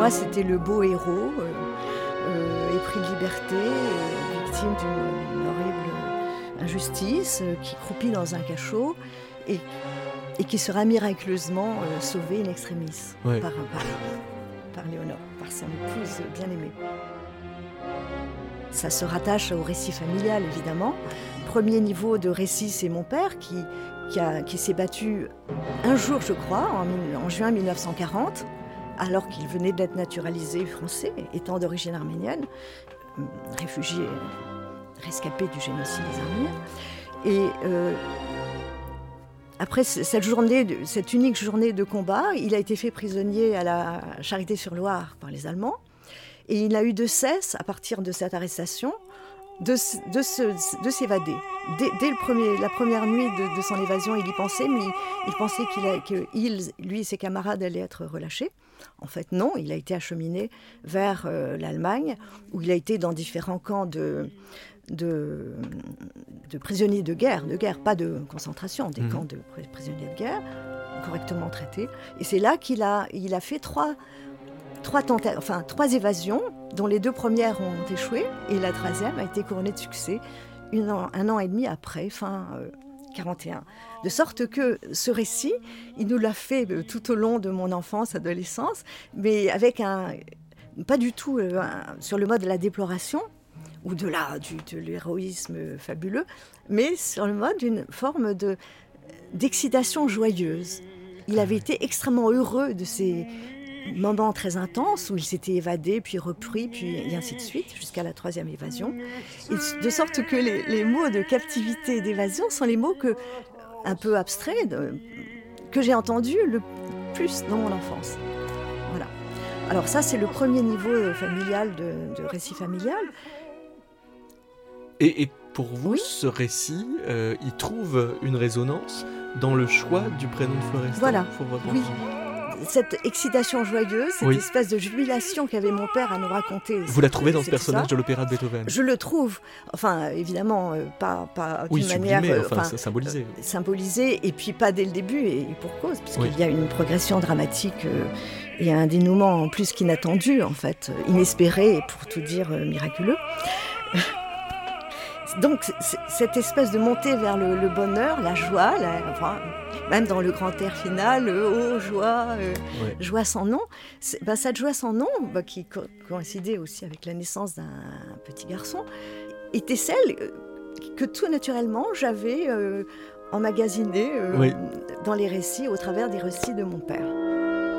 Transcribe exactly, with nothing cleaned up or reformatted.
moi, c'était le beau héros, euh, euh, épris de liberté, euh, victime d'une, d'une horrible injustice, euh, qui croupit dans un cachot et, et qui sera miraculeusement euh, sauvé in extremis ouais. par, par, par Léonore, par son épouse bien-aimée. Ça se rattache au récit familial, évidemment. Premier niveau de récit, c'est mon père qui, qui, a, qui s'est battu un jour, je crois, en, en juin mille neuf cent quarante, alors qu'il venait d'être naturalisé français, étant d'origine arménienne, réfugié, rescapé du génocide des Arméniens. Et euh, après cette, journée, cette unique journée de combat, il a été fait prisonnier à la Charité-sur-Loire par les Allemands. Et il n'a eu de cesse, à partir de cette arrestation, de, de, se, de s'évader. Dès, dès le premier, la première nuit de, de son évasion, il y pensait, mais il, il pensait qu'il a, que il, lui et ses camarades allaient être relâchés. En fait, non, il a été acheminé vers euh, l'Allemagne, où il a été dans différents camps de, de, de prisonniers de guerre, de guerre, pas de concentration, des mmh. camps de prisonniers de guerre, correctement traités. Et c'est là qu'il a, il a fait trois... Trois, tenta- enfin, trois évasions, dont les deux premières ont échoué, et la troisième a été couronnée de succès une an, un an et demi après, fin euh, quarante et un. De sorte que ce récit, il nous l'a fait euh, tout au long de mon enfance, adolescence, mais avec un, pas du tout euh, un, sur le mode de la déploration, ou de, la, du, de l'héroïsme fabuleux, mais sur le mode d'une forme de, d'excitation joyeuse. Il avait été extrêmement heureux de ces moments très intenses où il s'était évadé, puis repris, puis et ainsi de suite, jusqu'à la troisième évasion. Et de sorte que les, les mots de captivité et d'évasion sont les mots que, un peu abstraits de, que j'ai entendus le plus dans mon enfance. Voilà. Alors ça, c'est le premier niveau familial de, de récit familial. Et, et pour vous, oui. ce récit, euh, il trouve une résonance dans le choix du prénom de Florestan voilà. pour votre oui. enfant. Cette excitation joyeuse, cette oui. espèce de jubilation qu'avait mon père à nous raconter. Vous la trouvez dans ce personnage ça. de l'opéra de Beethoven? Je le trouve, enfin évidemment, euh, pas, pas oui, d'une sublimé, manière... enfin, enfin symbolisé. Euh, symbolisé, et puis pas dès le début, et, et pour cause, puisqu'il oui. y a une progression dramatique euh, et un dénouement en plus qu'inattendu, en fait, inespéré, et pour tout dire euh, miraculeux. Donc, c'est, cette espèce de montée vers le, le bonheur, la joie, la, enfin, même dans le grand air final, euh, oh, joie, euh, ouais. joie sans nom, bah, cette joie sans nom, bah, qui co- coïncidait aussi avec la naissance d'un petit garçon, était celle que tout naturellement j'avais euh, emmagasinée euh, oui. dans les récits, au travers des récits de mon père.